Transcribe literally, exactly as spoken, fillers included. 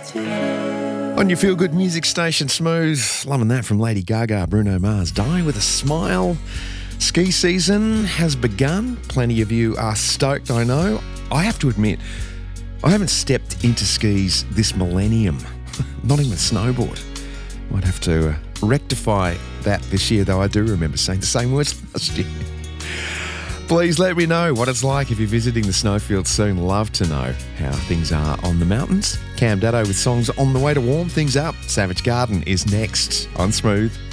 On your feel-good music station, Smooth. Loving that from Lady Gaga, Bruno Mars. Die with a Smile. Ski season has begun. Plenty of you are stoked, I know. I have to admit, I haven't stepped into skis this millennium. Not even a snowboard. Might have to uh, rectify that this year, though I do remember saying the same words last year. Please let me know what it's like if you're visiting the snowfields soon. Love to know how things are on the mountains. Cam Daddo with songs on the way to warm things up. Savage Garden is next on Smooth.